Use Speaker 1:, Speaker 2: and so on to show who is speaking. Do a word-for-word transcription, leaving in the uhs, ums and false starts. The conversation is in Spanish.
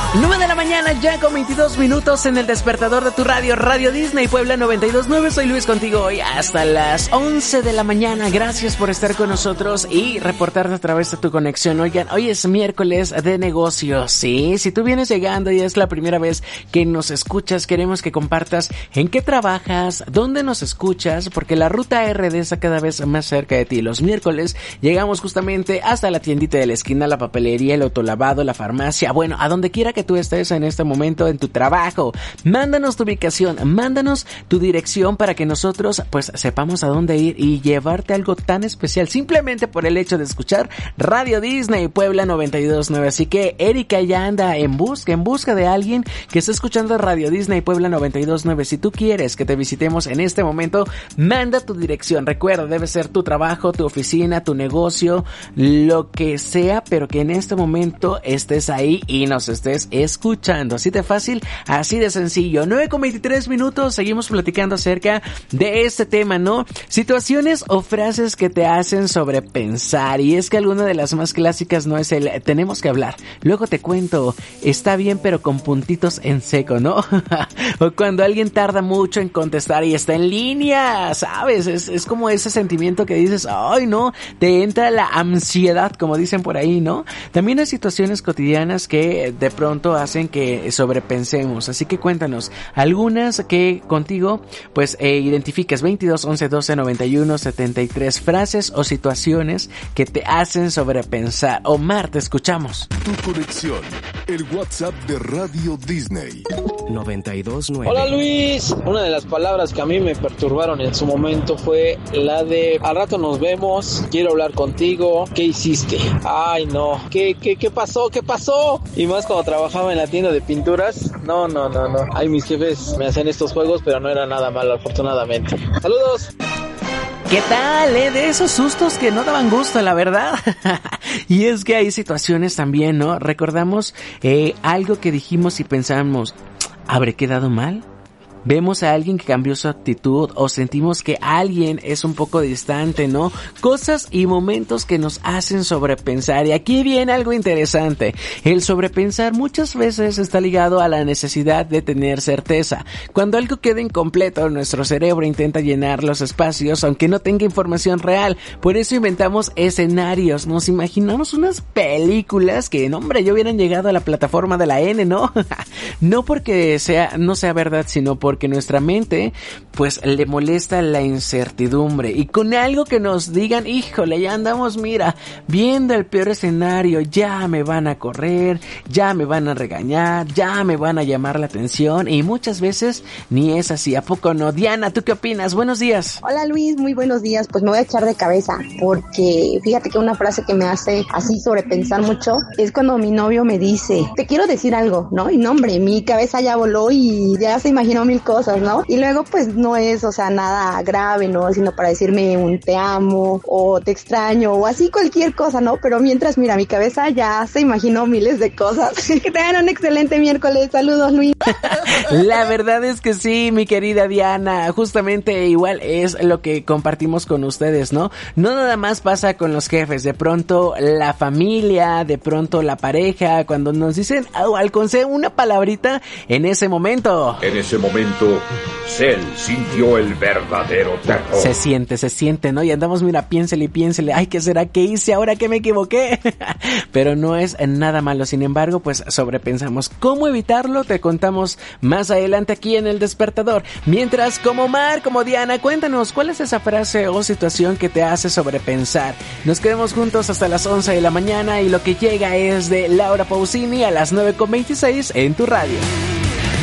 Speaker 1: nueve de la mañana, ya con veintidós minutos en el despertador de tu radio, Radio Disney Puebla noventa y dos punto nueve. Soy Luis contigo hoy hasta las once de la mañana. Gracias por estar con nosotros y reportarte a través de tu conexión. Oigan, hoy es miércoles de negocios, ¿sí? Si tú vienes llegando y es la primera vez que nos escuchas, queremos que compartas en qué trabajas, dónde nos escuchas, porque la ruta R D está cada vez más cerca de ti. Los miércoles llegamos justamente hasta la tiendita de la esquina, la papelería, el autolavado, la farmacia, bueno, a donde quiera que tú estés en este momento en tu trabajo. Mándanos tu ubicación, mándanos tu dirección para que nosotros pues sepamos a dónde ir y llevarte algo tan especial simplemente por el hecho de escuchar Radio Disney Puebla noventa y dos punto nueve. Así que Erika ya anda en busca, en busca de alguien que esté escuchando Radio Disney Puebla noventa y dos punto nueve. Si tú quieres que te visitemos en este momento, manda tu dirección. Recuerda, debe ser tu trabajo, tu oficina, tu negocio, lo que sea, pero que en este momento estés ahí y nos estés escuchando. Así de fácil, así de sencillo. nueve con veintitrés minutos, seguimos platicando acerca de este tema, ¿no? Situaciones o frases que te hacen sobrepensar. Y es que alguna de las más clásicas no es el tenemos que hablar, luego te cuento, está bien pero con puntitos en seco, ¿no? O cuando alguien tarda mucho en contestar y está en línea, ¿sabes? Es, es como ese sentimiento que dices, ay no, te entra la ansiedad, como dicen por ahí, ¿no? También hay situaciones cotidianas que de pronto hacen que sobrepensemos, así que cuéntanos algunas que contigo pues eh, identificas. Veintidós, once, doce, noventa y uno, setenta y tres, frases o situaciones que te hacen sobrepensar. Omar, te escuchamos.
Speaker 2: Tu conexión, el WhatsApp de Radio Disney
Speaker 3: noventa y dos punto nueve.
Speaker 4: Hola Luis, una de las palabras que a mí me perturbaron en su momento fue la de al rato nos vemos, quiero hablar contigo, ¿qué hiciste? Ay no, ¿qué, qué, qué pasó? ¿Qué pasó? Y más cuando trabajaba en la tienda de pinturas, no, no, no, no. Ay, mis jefes me hacían estos juegos, pero no era nada malo, afortunadamente. ¡Saludos!
Speaker 1: ¿Qué tal, eh? De esos sustos que no daban gusto, la verdad. Y es que hay situaciones también, ¿no? Recordamos eh, algo que dijimos y pensamos, ¿habré quedado mal? Vemos a alguien que cambió su actitud o sentimos que alguien es un poco distante, ¿no? Cosas y momentos que nos hacen sobrepensar. Y aquí viene algo interesante. El sobrepensar muchas veces está ligado a la necesidad de tener certeza. Cuando algo queda incompleto, nuestro cerebro intenta llenar los espacios aunque no tenga información real. Por eso inventamos escenarios. Nos imaginamos unas películas que, no hombre, ya hubieran llegado a la plataforma de la N, ¿no? No porque sea, no sea verdad, sino por porque nuestra mente pues le molesta la incertidumbre y con algo que nos digan, híjole, ya andamos, mira, viendo el peor escenario, ya me van a correr, ya me van a regañar, ya me van a llamar la atención y muchas veces ni es así. ¿A poco no? Diana, ¿tú qué opinas? Buenos días.
Speaker 5: Hola Luis, muy buenos días. Pues me voy a echar de cabeza porque fíjate que una frase que me hace así sobrepensar mucho es cuando mi novio me dice, te quiero decir algo, ¿no? Y no, hombre, mi cabeza ya voló y ya se imaginó mil cosas, ¿no? Y luego pues no es, o sea, nada grave, ¿no? Sino para decirme un te amo o te extraño o así cualquier cosa, ¿no? Pero mientras, mira, mi cabeza ya se imaginó miles de cosas. Que tengan un excelente miércoles. Saludos, Luis.
Speaker 1: La verdad es que sí, mi querida Diana, justamente igual es lo que compartimos con ustedes, ¿no? No nada más pasa con los jefes, de pronto la familia, de pronto la pareja, cuando nos dicen oh, al consejo una palabrita en ese momento.
Speaker 6: En ese momento Cell sintió el verdadero terror.
Speaker 1: Se siente, se siente, ¿no? Y andamos, mira, piénsele y piénsele, ay, ¿qué será que hice ahora que me equivoqué? Pero no es nada malo, sin embargo, pues sobrepensamos. ¿Cómo evitarlo? Te contamos más adelante aquí en El Despertador. Mientras, como Mar, como Diana, cuéntanos, ¿cuál es esa frase o situación que te hace sobrepensar? Nos quedamos juntos hasta las once de la mañana y lo que llega es de Laura Pausini a las nueve con veintiséis en tu radio.